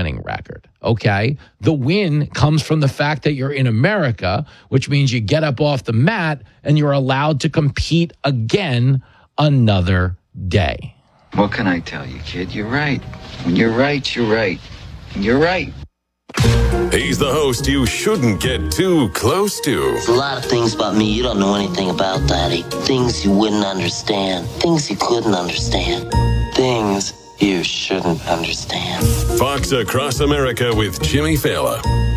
winning record, okay? The win comes from the fact that you're in America, which means you get up off the mat and you're allowed to compete again another day. What can I tell you, kid? You're right. When you're right, you're right. And you're right. He's the host you shouldn't get too close to. There's a lot of things about me you don't know anything about, Daddy. Things you wouldn't understand. Things you couldn't understand. Things you shouldn't understand. Fox Across America with Jimmy Fallon.